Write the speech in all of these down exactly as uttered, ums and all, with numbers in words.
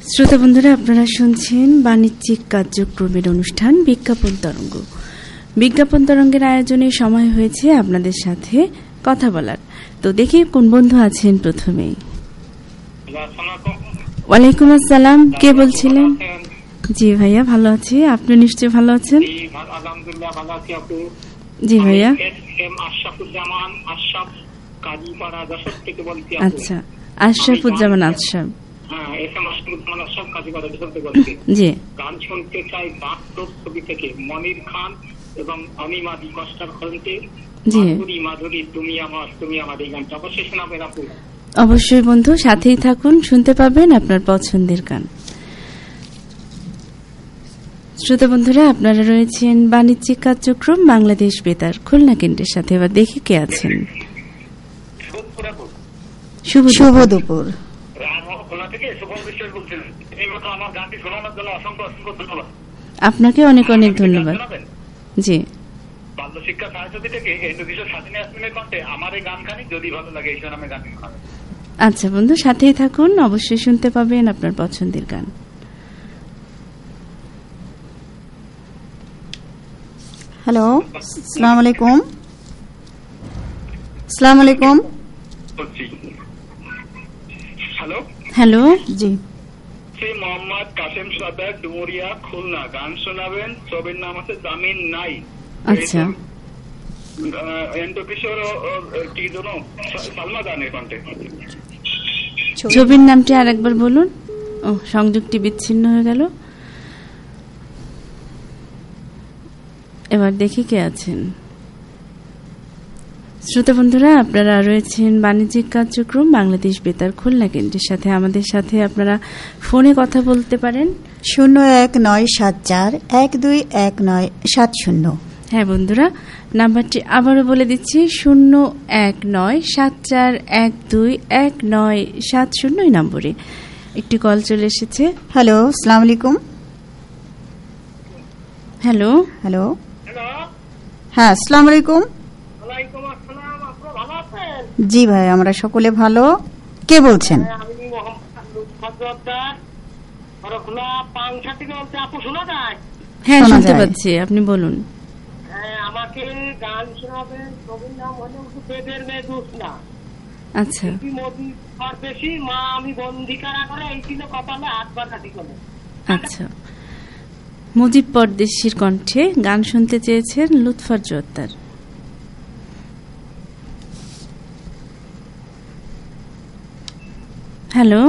শ্রোতা বন্ধুরা, আপনারা শুনছেন বাণিজ্যিক কার্যক্রমের অনুষ্ঠান বিজ্ঞাপন তরঙ্গ। বিজ্ঞাপন তরঙ্গের আয়োজনে সময় হয়েছে আপনাদের সাথে কথা বলার। তো দেখি কোন বন্ধু আছেন প্রথমেই। ওয়ালাইকুম আসসালাম, কে বলছিলেন? জি ভাইয়া, ভালো আছি, আপনি নিশ্চয়ই ভালো আছেন? জি ভাইয়া। আচ্ছা, আশরাফুজ্জামান আশরাফ। জি, গান শুনতে চাই বাস্তব ছবি থেকে মনির খান এবং অনিমাদি কষ্টার কণ্ঠে মাধুরী মাধুরী তুমি আমার তুমি আমার, এই গানটা অবশ্যই শোনাবেন আপু। অবশ্যই বন্ধু, সাথেই থাকুন, শুনতে পাবেন আপনার পছন্দের গান। শ্রোতা বন্ধুরা, আপনারা রয়েছেন বাণিজ্যিক কার্যক্রম বাংলাদেশ বেতার খুলনা কেন্দ্রের সাথে। এবার দেখি কে আছেন। শুভ দুপুর। আপনাকে অনেক অনেক ধন্যবাদ। জি, বাল্যশিক্ষা সরস্বতী থেকে কণ্ঠে আমার এই গানখানি যদি ভালো লাগে এই নামে গান। আচ্ছা বন্ধু, সাথেই থাকুন, অবশ্যই শুনতে পাবেন আপনার পছন্দের গান। হ্যালো, আসসালামু আলাইকুম। আসসালামু আলাইকুম। হ্যালো হ্যালো, জি, শ্রী মোহাম্মদ কাসেম সর্দার, ডুমুরিয়া, খুলনা। গান শোনাবেন, ছবির নাম আছে জামিন নাই। আচ্ছা, ছবির নামটি আর একবার বলুন। ও, সংযোগটি বিচ্ছিন্ন হয়ে গেল। এবার দেখি কে আছেন। শ্রোতা বন্ধুরা, আপনারা রয়েছেন বাণিজ্যিক কার্যক্রম বাংলাদেশ বেতার খুলনা কেন্দ্রের সাথে। আমাদের সাথে আপনারা ফোনে কথা বলতে পারেন শূন্য এক নয় সাত চার এক দুই এক নয় সাত শূন্য। হ্যাঁ বন্ধুরা, নাম্বারটি আবারও বলে দিচ্ছি, শূন্য এক নয় সাত চার এক দুই এক নয় সাত শূন্য। এই নম্বরে একটি কল চলে এসেছে। হ্যালো, আসসালামু আলাইকুম। হ্যালো হ্যালো, হ্যাঁ, আসসালামু আলাইকুম। জি ভাই, আমরা সকলে ভালো। কে বলছেন? হ্যাঁ, শুনতে পাচ্ছি, আপনি বলুন। আমাকে গান শোনাবেন, ছবির নাম হলো বেদের মেয়ে জোৎস্না। আচ্ছা, বেশি মা আমি বন্দি কারা করে এই ছিল কপালে হাত বাঁধাটি করে। আচ্ছা, মুজিব পরদেশির কণ্ঠে গান শুনতে চেয়েছেন লুৎফর জোয়াত্তার। হ্যালো,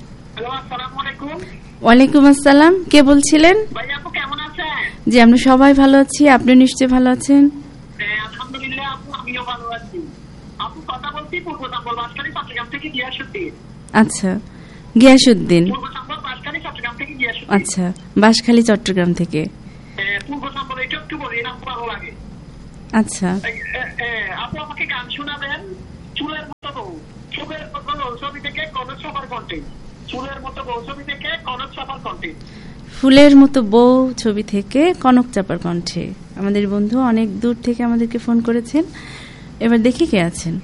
ওয়ালাইকুম আসসালাম, কে বলছিলেন? কেমন আছেন? জি, আমরা সবাই ভালো আছি, আপনি নিশ্চয়ই ভালো আছেন? আলহামদুলিল্লাহ আপু, আমিও ভালো আছি। আপু কথা বলছি পূর্ব চট্টগ্রাম বাসখালী চট্টগ্রাম থেকে গিয়াসউদ্দিন। আচ্ছা, গিয়াসউদ্দিন। পূর্ব চট্টগ্রাম বাসখালী চট্টগ্রাম থেকে গিয়াসউদ্দিন। আচ্ছা, বাসখালী চট্টগ্রাম থেকে। পূর্ব চট্টগ্রাম এটা একটু বলি, নাম ভালো লাগে। আচ্ছা, আপু আমাকে গান শোনাবেন চুলের মতো বউ, চুলের মতো বউ ছবি থেকে কনক চাপার কণ্ঠে। চুলের মতো বউ ছবি থেকে কনক চাপার কণ্ঠে। ফুলের মতো বউ ছবি থেকে কনক চাপার কণ্ঠে। আমাদের বন্ধু অনেক দূর থেকে আমাদেরকে ফোন করেছেন। এবার দেখি কে আছেন।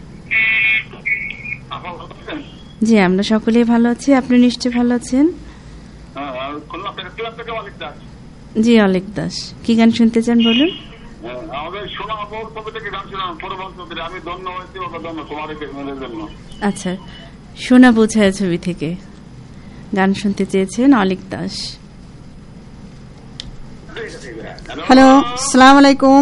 জি, আমরা সকলেই ভালো আছি, আপনি নিশ্চয়ই ভালো আছেন? জি, অলেক দাস। কি গান শুনতে চান বলুন? আচ্ছা, সোনা বোঝায় ছবি থেকে গান শুনতে চেয়েছেন অলেক দাস। হ্যালো, আসসালামু আলাইকুম।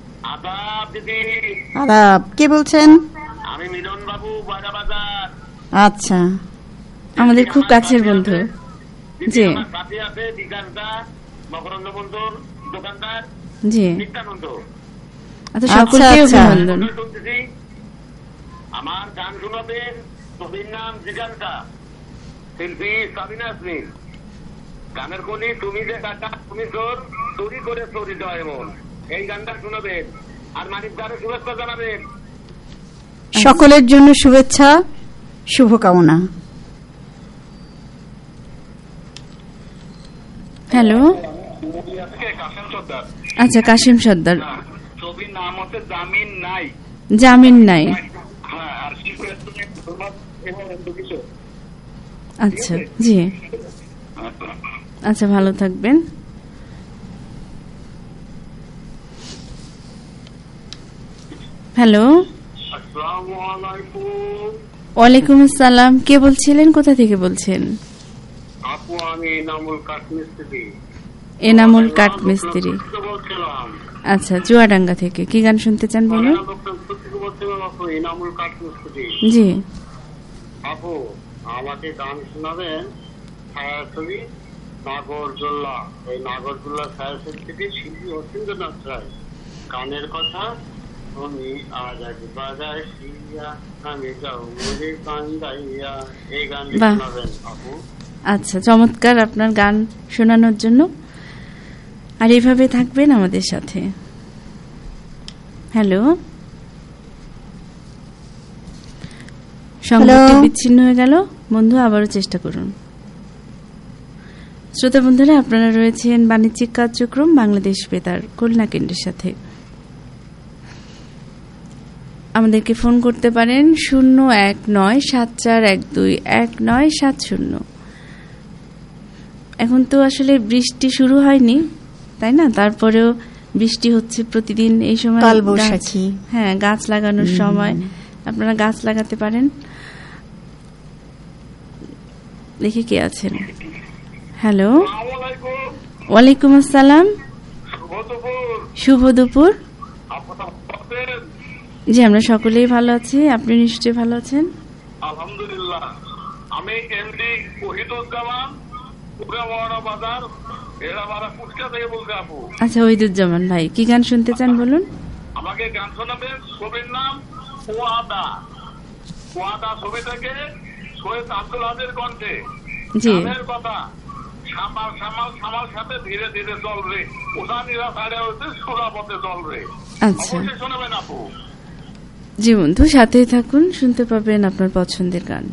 আদাব, কে বলছেন? আমি মিলন বাবু, বাজার। আচ্ছা, আমাদের খুব কাছের বন্ধু। জি, জি, আচ্ছা, সকলকে অভিনন্দন। আমার গান শোনাবেন, ছবির নাম জিগানটা, শিল্পী সাবিনা ইয়াসমিন। গানের কলি তুমি যে কাটা তুমি চোর, চুরি করে চুরি দেওয়া এমন, এই গানটা শোনাবেন। আর মানিক দারে শুভেচ্ছা জানাবেন। সকলের জন্য শুভেচ্ছা, শুভকামনা। হ্যালো, আচ্ছা, কাসিম সর্দার। ছবির নাম হচ্ছে জামিন নাই। জামিন নাই। আচ্ছা, জি, আচ্ছা, ভালো থাকবেন। হ্যালো, আসসালামু আলাইকুম। ওয়ালাইকুম আসসালাম। কে বলছিলেন, কোথা থেকে বলছেন? আপু আমি এনামুল কাঠমিস্ত্রি। এনামুল কাঠমিস্ত্রি। বলছিলাম। আচ্ছা, চুয়াডাঙ্গা থেকে। কি গান শুনতে চান বলুন? বলছিলাম আপু এনামুল কাঠমিস্ত্রি। জি আপু আমাকে গান শোনাবেন ছায়াছবি নাগরদোল্লা। ওই নাগরদোল্লা ছায়াছবি থেকে শিল্পী অসীন্দ্রনাথ রায় গানের কথা। তুমি আজ এক বাজার শিয়া আমি যাও মরে কান্দাইয়া, এই গান বাহ। শোনাবেন আপু। আচ্ছা, চমৎকার আপনার গান শোনানোর জন্য। আর এইভাবে থাকবেন আমাদের সাথে। হ্যালো, সংযোগটি বিচ্ছিন্ন হয়ে গেল। বন্ধু, আবারও চেষ্টা করুন। শ্রোতা বন্ধুরা, আপনারা রয়েছেন বাণিজ্যিক কার্যক্রম বাংলাদেশ বেতার খুলনা কেন্দ্রের সাথে। আমাদেরকে ফোন করতে পারেন শূন্য এক নয় সাত চার এক দুই এক নয় সাত শূন্য। এখন তো আসলে বৃষ্টি শুরু হয়নি, তাই না? তারপরেও বৃষ্টি হচ্ছে প্রতিদিন এই সময়। কালবৈশাখী। হ্যাঁ, গাছ লাগানোর সময় আপনারা গাছ লাগাতে পারেন। দেখি কে আছেন। হ্যালো, ওয়ালাইকুম আসসালাম। শুভ দুপুর। জি, আমরা সকলেই ভালো আছি। আপনি নিশ্চয়ই ভালো আছেন? আলহামদুলিল্লাহ। আমি এমডি ওহিদুজ্জামান, পুরাওয়াড়া বাজার, এরাবাড়া কুষ্টিয়া থেকে বলছি আপু। আচ্ছা, ওহিদুজ্জামান ভাই, কি গান শুনতে চান বলুন? আমাকে গান শোনাবেন। ছবির নাম ওয়াদা। ওয়াদা ছবি থেকে সৈয়দ আব্দুল হাদের কণ্ঠে। জি। গানের কথা সামাল সামাল সামাল সাথে ধীরে ধীরে চলবে, উদানীরা ছাড়ে হচ্ছে সুরাপথে চলবে। আচ্ছা, অবশ্যই শোনাবেন আপু। জি বন্ধু, সাথেই থাকুন, শুনতে পাবেন আপনার পছন্দের গান।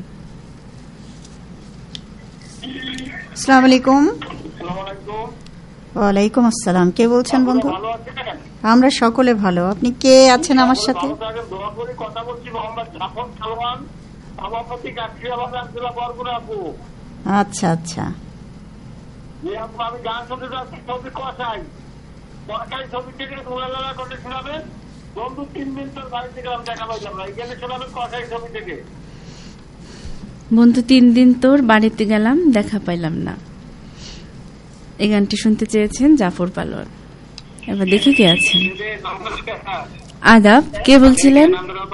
আসসালামু আলাইকুম। আসসালামু আলাইকুম। ওয়ালাইকুম আসসালাম। কে বলছেন বন্ধু? ভালো আছেন? আমরা সকলে ভালো। আপনি কে আছেন আমার সাথে? ভালো থাকেন, দোয়া করি। কথা বলছি মোহাম্মদ জাফর সালমান, সভাপতি কাকরিয়া বাজার, জেলা বরগুনা আপু। আচ্ছা আচ্ছা। জি আপু, আমি গান শুনতে যাচ্ছি ছবি কষাই। কষাই ছবি থেকে উড়ালালা করে শোনাবেন। বন্ধু তিন দিন তোর বাড়িতে গেলাম, দেখা পাইলাম না, এখানে শোনাবেন কষাই ছবি থেকে। বন্ধু তিন দিন তোর বাড়িতে গেলাম, দেখা পাইলাম না, এই গানটি শুনতে চেয়েছেন জাফর পালোয়ার। এবার দেখি কে আছেন। আদাব, কে বলছিলেন?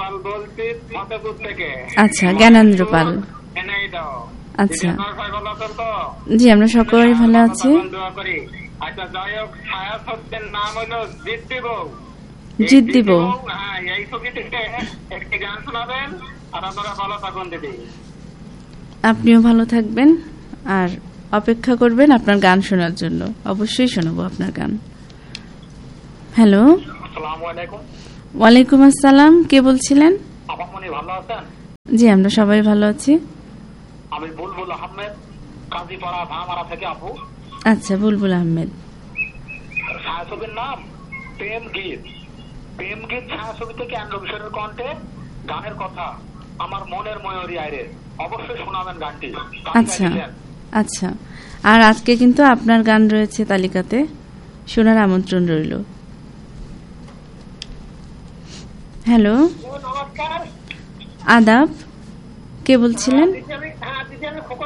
আচ্ছা, জ্ঞানেন্দ্র পাল। আচ্ছা, জি আমরা সকলেই ভালো আছি। আচ্ছা, যাই হোক, ছায়াছবির নাম হলো জিদ্দি বউ। জিদ্দি বউ। হ্যাঁ, এই ছবি থেকে একটি গান শোনাবেন। আর আপনারা ভালো থাকুন দিদি। আপনিও ভালো থাকবেন আর অপেক্ষা করবেন আপনার গান শোনার জন্য। অবশ্যই শোনাবো আপনার গান। হ্যালো, আসসালামু আলাইকুম। ওয়ালাইকুম আসসালাম। কে বলছিলেন? আপামনি ভালো আছেন? জি, আমরা সবাই ভালো আছি। আমি বুলবুল আহমেদ, কাজীপাড়া ভামারা থেকে আপু। আচ্ছা, বুলবুল আহমেদ। ছায়াছবির নাম প্রেম গীত। প্রেম গীত ছায়াছবি থেকে অ্যান্ড্রবিশ্বরের কণ্ঠে। গানের কথা আমার মনের ময়ূরী আইরে। অবশ্যই শোনাবেন গানটি। আচ্ছা আচ্ছা। আর আজকে কিন্তু আপনার গান রয়েছে তালিকাতে, শোনার আমন্ত্রণ রইল। হ্যালো, নমস্কার। আদাব, কে বলছিলেন?